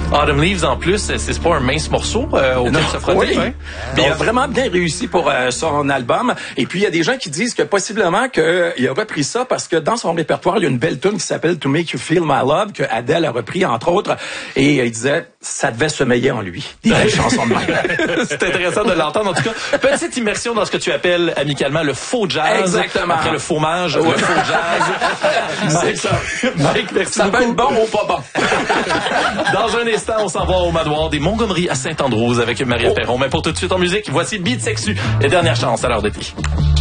Autumn Leaves, en plus, c'est pas un mince morceau auquel se frotter. Oui. Hein? Mais il a vraiment bien réussi pour son album. Et puis, il y a des gens qui disent que possiblement qu'il a repris ça parce que dans son répertoire, il y a une belle tune qui s'appelle To Make You Feel My Love que Adele a repris, entre autres. Et il disait, ça devait sommeiller en lui. Des belles chansons de même. C'est intéressant de l'entendre. En tout cas, petite immersion dans ce que tu appelles amicalement le faux jazz. Exactement. Après le fromage, le faux jazz. C'est ça. Mike, merci ça beaucoup. peut être bon ou pas bon. Dans un instant, on s'en va au manoir des Montgomery à Saint-Andrews avec Maria Perron. Mais pour tout de suite en musique, voici Beat Sexu et Dernière chance à l'heure d'été.